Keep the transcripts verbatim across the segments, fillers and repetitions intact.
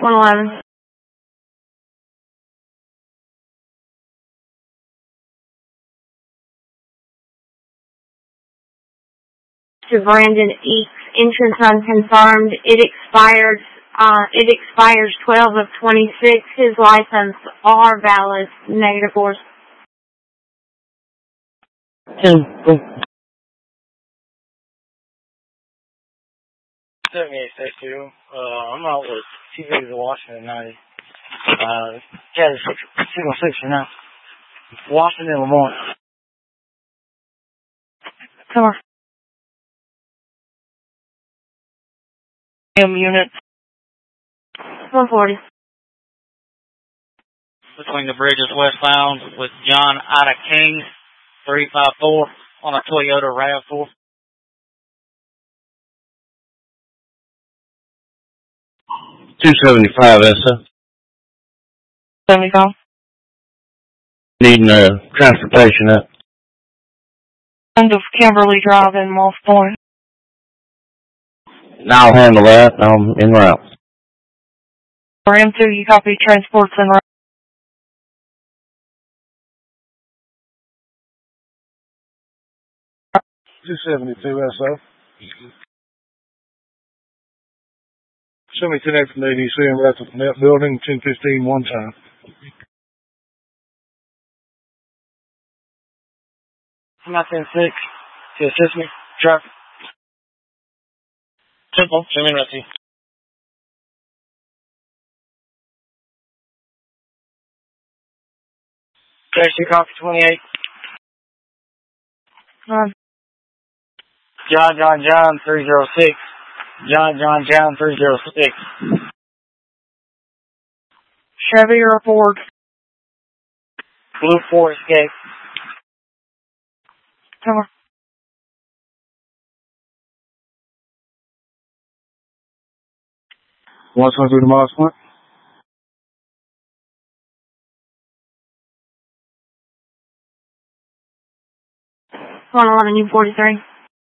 one eleven. To Brandon Eakes, entrance unconfirmed. It expired. Uh, it expires twelve of twenty-six. His license are valid. Negative force. seventy-eight six two. Uh, I'm out with T V's of Washington tonight. Uh, yeah, signal six for now. Washington, Lamont. Come on. M unit. one forty. Between the bridges westbound with John Ida King, three five four, on a Toyota RAV four. two seventy-five, S F. seventy-five. Needing uh, transportation up. End of Kimberly Drive in Moss Point. I'll handle that. I'm en route. For M two, you copy transports en route. two seventy-two S O. Show me ten from the A D C and right to the net building, ten fifteen one time. I'm not ten six. To assist me. Traffic. Simple. Show me right. Taxi copy twenty-eight. Um, John John John three zero six. John John John three zero six. Chevy report. Blue four escape. Come on. one twenty-three to Moss Point. one eleven U forty-three.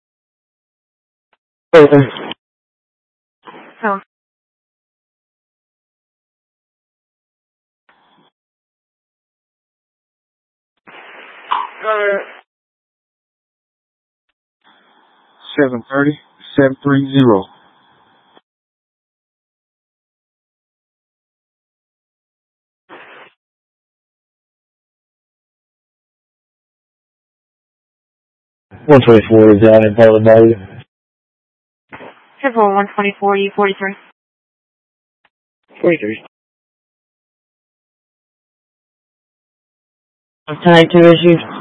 Okay. Come on. seven thirty, seven three zero. one twenty-four is out in Public Body. Triple one twenty-four U forty-three. forty-three. ten eighty-two issued.